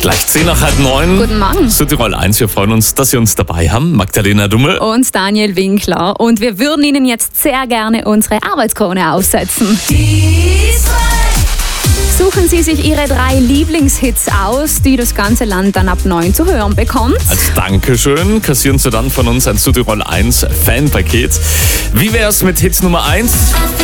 Gleich 10 nach halb 9. Guten Morgen. Südtirol 1, wir freuen uns, dass Sie uns dabei haben. Magdalena Dummel. Und Daniel Winkler. Und wir würden Ihnen jetzt sehr gerne unsere Arbeitskrone aufsetzen. Suchen Sie sich Ihre 3 Lieblingshits aus, die das ganze Land dann ab 9 zu hören bekommt. Als Dankeschön kassieren Sie dann von uns ein Südtirol 1 Fanpaket. Wie wär's mit Hits Nummer 1?